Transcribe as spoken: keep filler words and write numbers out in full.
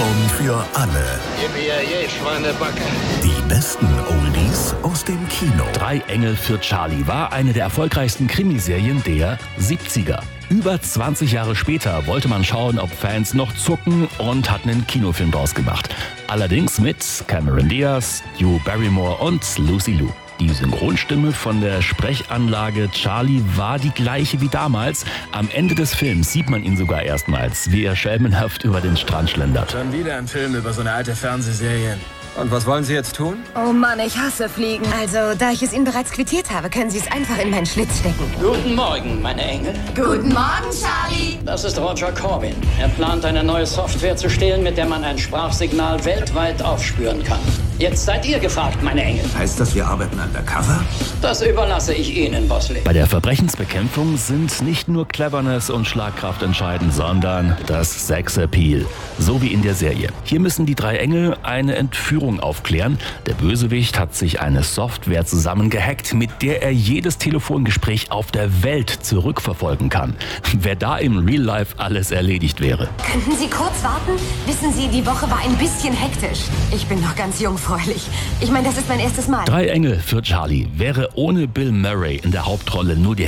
Popcorn für alle. Yippie, Schweinebacke. Die besten Oldies aus dem Kino. Drei Engel für Charlie war eine der erfolgreichsten Krimiserien der siebziger. Über zwanzig Jahre später wollte man schauen, ob Fans noch zucken und hat einen Kinofilm draus gemacht. Allerdings mit Cameron Diaz, Drew Barrymore und Lucy Liu. Die Synchronstimme von der Sprechanlage Charlie war die gleiche wie damals. Am Ende des Films sieht man ihn sogar erstmals, wie er schelmenhaft über den Strand schlendert. Schon wieder ein Film über so eine alte Fernsehserie. Und was wollen Sie jetzt tun? Oh Mann, ich hasse Fliegen. Also, da ich es Ihnen bereits quittiert habe, können Sie es einfach in meinen Schlitz stecken. Guten Morgen, meine Engel. Guten Morgen, Charlie. Das ist Roger Corbin. Er plant, eine neue Software zu stehlen, mit der man ein Sprachsignal weltweit aufspüren kann. Jetzt seid ihr gefragt, meine Engel. Heißt das, wir arbeiten undercover? Das überlasse ich Ihnen, Bosley. Bei der Verbrechensbekämpfung sind nicht nur Cleverness und Schlagkraft entscheidend, sondern das Sexappeal. So wie in der Serie. Hier müssen die drei Engel eine Entführung aufklären. Der Bösewicht hat sich eine Software zusammengehackt, mit der er jedes Telefongespräch auf der Welt zurückverfolgen kann. Wer da im Real Life alles erledigt wäre. Könnten Sie kurz warten? Wissen Sie, die Woche war ein bisschen hektisch. Ich bin noch ganz jungfräulich. Ich meine, das ist mein erstes Mal. Drei Engel für Charlie wäre ohne Bill Murray in der Hauptrolle nur die